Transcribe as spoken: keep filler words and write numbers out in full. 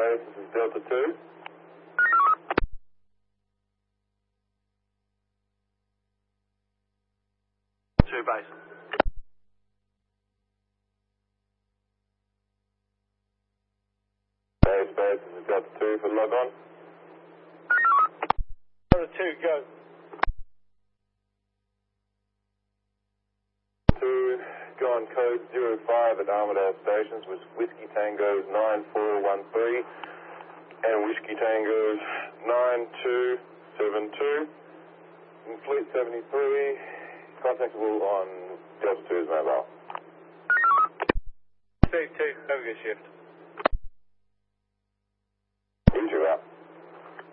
base, this is Delta two. two base. Base, base, this is Delta two for log on. Delta two, go. two, go on code zero five at Armadale Stations with Whiskey Tango nine four one three and Whiskey Tango nine two seven two. In Fleet seventy-three, contactable on Delta two's mobile. two two, have a good shift.